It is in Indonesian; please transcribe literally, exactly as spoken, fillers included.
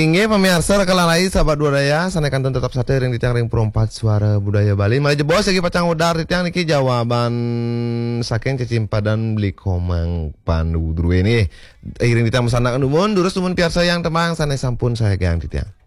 Inge pemirsa kalalai sahabat budaya sanekan tetap sate ring ditiang ring perempat suara budaya Bali. Malah jebos lagi pacang udar ditiang niki jawaban saking cicimpa dan beli komang pandu dulu ini. Iring ditiang mesanak numun durus numun piarsa yang temang sanai sampun saya gang ditiang.